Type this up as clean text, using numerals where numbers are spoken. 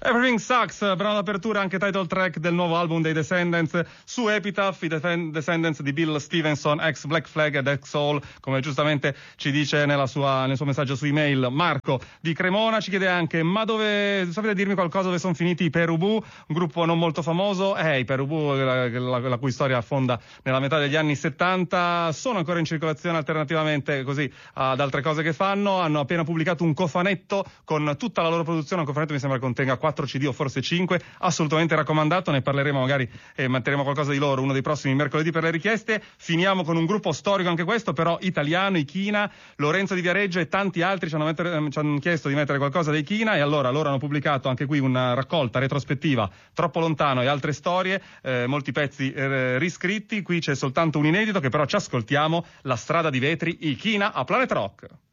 Everything Sucks, brano d'apertura, anche title track del nuovo album dei Descendants. Su Epitaph, i Descendants di Bill Stevenson, ex Black Flag ed ex Soul, come giustamente ci dice nel suo messaggio su email Marco di Cremona. Ci chiede anche: ma dove, sapete dirmi qualcosa dove sono finiti i Perubu, un gruppo non molto famoso? I Perubu, la cui storia affonda nella metà degli anni 70, sono ancora in circolazione alternativamente così ad altre cose che fanno. Hanno appena pubblicato un cofanetto con tutta la loro produzione, un cofanetto mi sembra contenga 4 CD o forse 5, assolutamente raccomandato. Ne parleremo magari e metteremo qualcosa di loro uno dei prossimi mercoledì per le richieste. Finiamo con un gruppo storico anche questo, però italiano, i China. Lorenzo di Viareggio e tanti altri ci hanno chiesto di mettere qualcosa dei China, e allora loro hanno pubblicato anche qui una raccolta retrospettiva, Troppo lontano e altre storie, molti pezzi riscritti. Qui c'è soltanto un inedito che però ci ascoltiamo, La strada di vetri, i China a Planet Rock.